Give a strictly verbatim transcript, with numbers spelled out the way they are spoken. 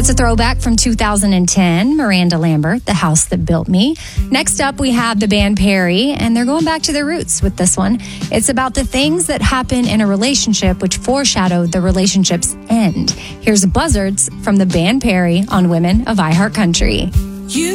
That's a throwback from two thousand ten, Miranda Lambert, The House That Built Me. Next up, we have the band Perry, and they're going back to their roots with this one. It's about the things that happen in a relationship which foreshadow the relationship's end. Here's Buzzards from the band Perry on Women of iHeartCountry.